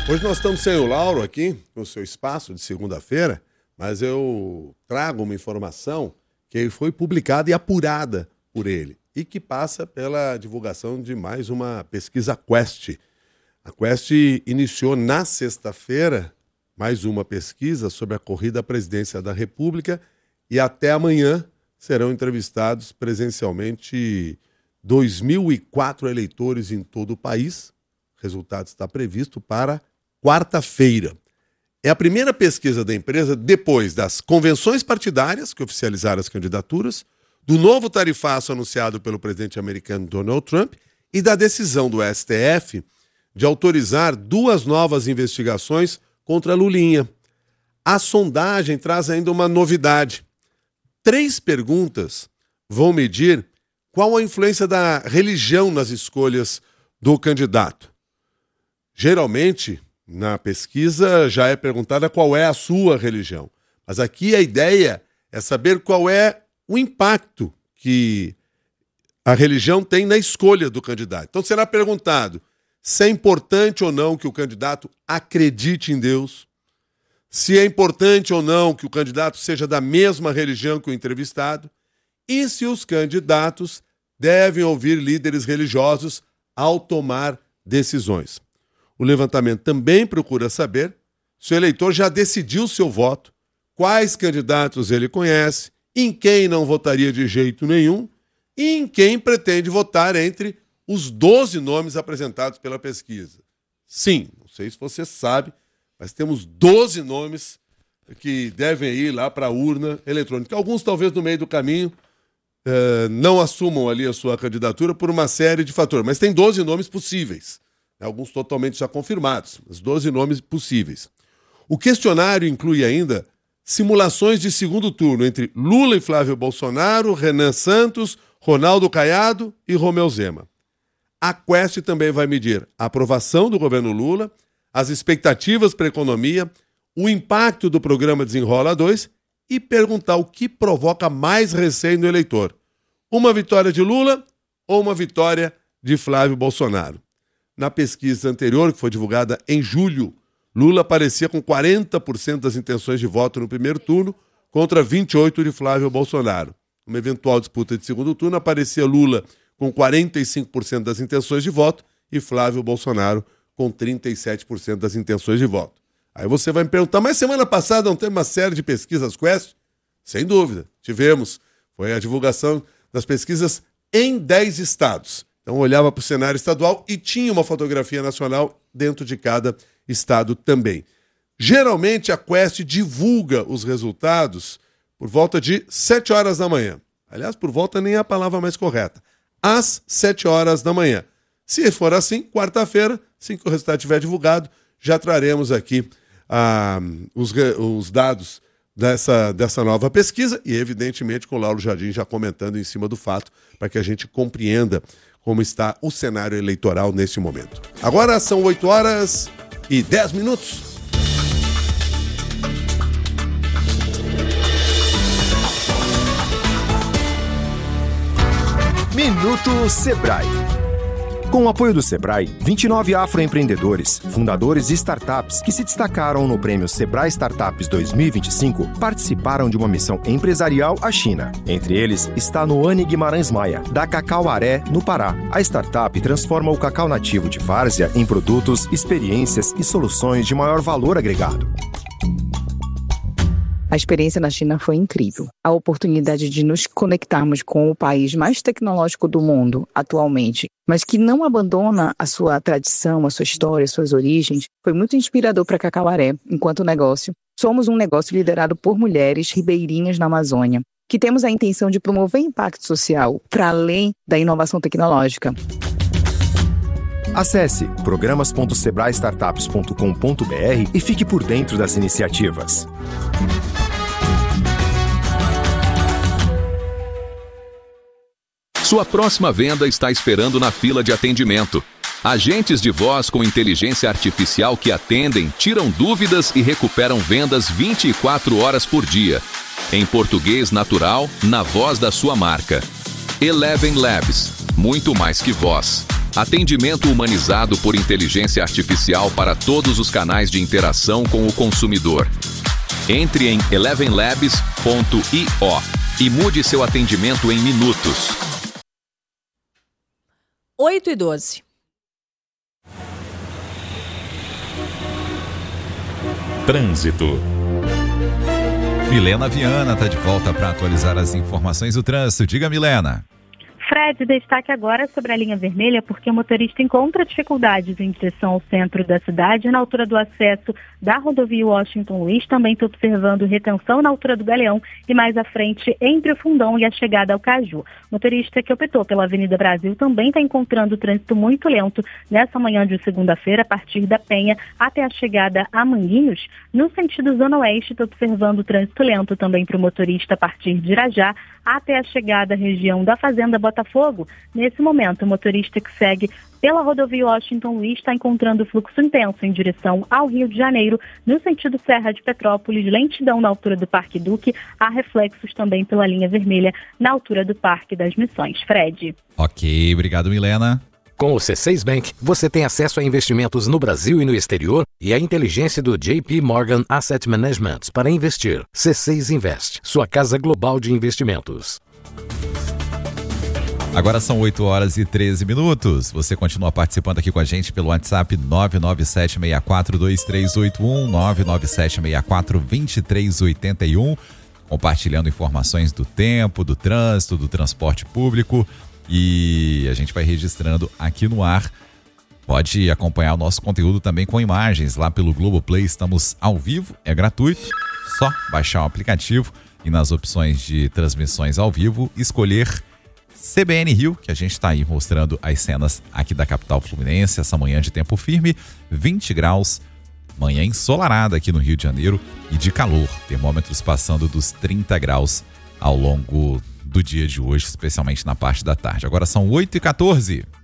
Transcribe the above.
Hoje nós estamos sem o Lauro aqui, no seu espaço de segunda-feira, mas eu trago uma informação que foi publicada e apurada por ele e que passa pela divulgação de mais uma pesquisa Quest. A Quest iniciou na sexta-feira mais uma pesquisa sobre a corrida à presidência da República e até amanhã serão entrevistados presencialmente 2.004 eleitores em todo o país. O resultado está previsto para quarta-feira. É a primeira pesquisa da empresa depois das convenções partidárias que oficializaram as candidaturas, do novo tarifaço anunciado pelo presidente americano Donald Trump e da decisão do STF de autorizar 2 novas investigações contra Lulinha. A sondagem traz ainda uma novidade. 3 perguntas vão medir qual a influência da religião nas escolhas do candidato. Geralmente, na pesquisa já é perguntada qual é a sua religião. Mas aqui a ideia é saber qual é o impacto que a religião tem na escolha do candidato. Então será perguntado se é importante ou não que o candidato acredite em Deus, se é importante ou não que o candidato seja da mesma religião que o entrevistado e se os candidatos devem ouvir líderes religiosos ao tomar decisões. O levantamento também procura saber se o eleitor já decidiu seu voto, quais candidatos ele conhece, em quem não votaria de jeito nenhum e em quem pretende votar entre os 12 nomes apresentados pela pesquisa. Sim, não sei se você sabe, mas temos 12 nomes que devem ir lá para a urna eletrônica. Alguns talvez no meio do caminho não assumam ali a sua candidatura por uma série de fatores, mas tem 12 nomes possíveis. Alguns totalmente já confirmados, mas 12 nomes possíveis. O questionário inclui ainda simulações de segundo turno entre Lula e Flávio Bolsonaro, Renan Santos, Ronaldo Caiado e Romeu Zema. A Quest também vai medir a aprovação do governo Lula, as expectativas para a economia, o impacto do programa Desenrola 2 e perguntar o que provoca mais receio no eleitor. Uma vitória de Lula ou uma vitória de Flávio Bolsonaro? Na pesquisa anterior, que foi divulgada em julho, Lula aparecia com 40% das intenções de voto no primeiro turno contra 28% de Flávio Bolsonaro. Numa eventual disputa de segundo turno, aparecia Lula com 45% das intenções de voto e Flávio Bolsonaro com 37% das intenções de voto. Aí você vai me perguntar, mas semana passada não teve uma série de pesquisas Quest? Sem dúvida, tivemos. Foi a divulgação das pesquisas em 10 estados. Então olhava para o cenário estadual e tinha uma fotografia nacional dentro de cada estado também. Geralmente a Quest divulga os resultados por volta de 7 horas da manhã. Aliás, por volta nem é a palavra mais correta. Às 7 horas da manhã. Se for assim, quarta-feira, assim que o resultado estiver divulgado, já traremos aqui os dados dessa nova pesquisa e, evidentemente, com o Lauro Jardim já comentando em cima do fato para que a gente compreenda como está o cenário eleitoral nesse momento. Agora são 8 horas e 10 minutos. Minuto Sebrae. Com o apoio do Sebrae, 29 afroempreendedores, fundadores e startups que se destacaram no prêmio Sebrae Startups 2025 participaram de uma missão empresarial à China. Entre eles está Noane Guimarães Maia, da Cacauaré, no Pará. A startup transforma o cacau nativo de várzea em produtos, experiências e soluções de maior valor agregado. A experiência na China foi incrível. A oportunidade de nos conectarmos com o país mais tecnológico do mundo atualmente, mas que não abandona a sua tradição, a sua história, as suas origens, foi muito inspirador para Cacauaré enquanto negócio. Somos um negócio liderado por mulheres ribeirinhas na Amazônia, que temos a intenção de promover impacto social para além da inovação tecnológica. Acesse programas.sebraestartups.com.br e fique por dentro das iniciativas. Sua próxima venda está esperando na fila de atendimento. Agentes de voz com inteligência artificial que atendem, tiram dúvidas e recuperam vendas 24 horas por dia. Em português natural, na voz da sua marca. Eleven Labs. Muito mais que voz. Atendimento humanizado por inteligência artificial para todos os canais de interação com o consumidor. Entre em elevenlabs.io e mude seu atendimento em minutos. 8h12. Trânsito. Milena Viana está de volta para atualizar as informações do trânsito. Diga, Milena. Fred, destaque agora sobre a linha vermelha, porque o motorista encontra dificuldades em direção ao centro da cidade, na altura do acesso da rodovia Washington Luiz. Também está observando retenção na altura do Galeão e mais à frente entre o Fundão e a chegada ao Caju. O motorista que optou pela Avenida Brasil também está encontrando o trânsito muito lento nessa manhã de segunda-feira, a partir da Penha até a chegada a Manguinhos. No sentido Zona Oeste, está observando o trânsito lento também para o motorista a partir de Irajá até a chegada à região da Fazenda Botafogo. Nesse momento, o motorista que segue pela rodovia Washington Luiz está encontrando fluxo intenso em direção ao Rio de Janeiro, no sentido Serra de Petrópolis, lentidão na altura do Parque Duque, há reflexos também pela linha vermelha na altura do Parque das Missões. Fred. Ok, obrigado, Milena. Com o C6 Bank, você tem acesso a investimentos no Brasil e no exterior e a inteligência do JP Morgan Asset Management para investir. C6 Invest, sua casa global de investimentos. Agora são 8h13. Você continua participando aqui com a gente pelo WhatsApp 997642381, 997642381, compartilhando informações do tempo, do trânsito, do transporte público. E a gente vai registrando aqui no ar. Pode acompanhar o nosso conteúdo também com imagens lá pelo Globoplay. Estamos ao vivo, é gratuito. Só baixar o aplicativo e nas opções de transmissões ao vivo escolher CBN Rio, que a gente está aí mostrando as cenas aqui da capital fluminense. Essa manhã de tempo firme, 20 graus, manhã ensolarada aqui no Rio de Janeiro e de calor. Termômetros passando dos 30 graus ao longo do dia de hoje, especialmente na parte da tarde. Agora são 8h14.